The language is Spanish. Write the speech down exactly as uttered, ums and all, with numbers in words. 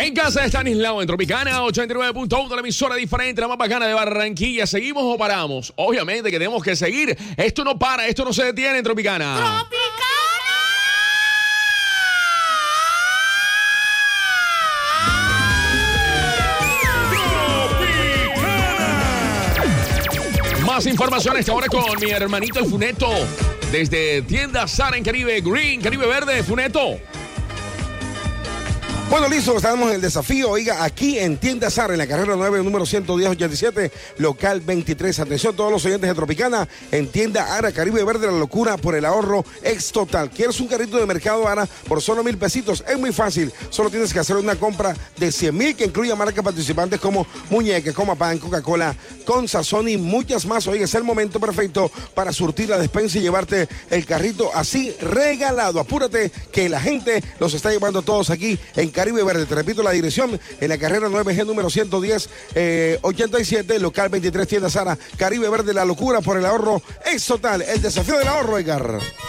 En casa de Stanislao, en Tropicana ochenta y nueve punto uno, la emisora diferente, la más bacana de Barranquilla. ¿Seguimos o paramos? Obviamente que tenemos que seguir. Esto no para, esto no se detiene en Tropicana. ¡Tropicana! Más información a esta hora con mi hermanito el Funeto. Desde Tienda Sara en Caribe Green, Caribe Verde, Funeto. Bueno, listo, estamos en el desafío, oiga, aquí en Tienda Sara, en la carrera nueve, número ciento diez ochenta y siete, local veintitrés. Atención a todos los oyentes de Tropicana, en Tienda Ara, Caribe Verde, la locura por el ahorro ex total. ¿Quieres un carrito de mercado Ara por solo mil pesitos? Es muy fácil, solo tienes que hacer una compra de cien mil que incluya marcas participantes como Muñeca, Coma Pan, Coca-Cola, con Sazón y muchas más. Oiga, es el momento perfecto para surtir la despensa y llevarte el carrito así regalado. Apúrate que la gente los está llevando todos aquí en Caribe Verde. Te repito la dirección, en la carrera nueve G número ciento diez ochenta y siete, local veintitrés, Tienda Sara, Caribe Verde, la locura por el ahorro es total. El desafío del ahorro, Edgar.